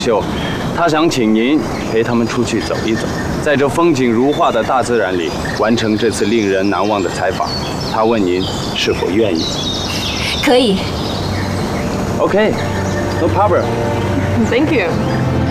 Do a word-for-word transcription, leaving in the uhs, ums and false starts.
秀，他想请您陪他们出去走一走，在这风景如画的大自然里完成这次令人难忘的采访。他问您是否愿意？ 可以。 OK, no problem. Thank you.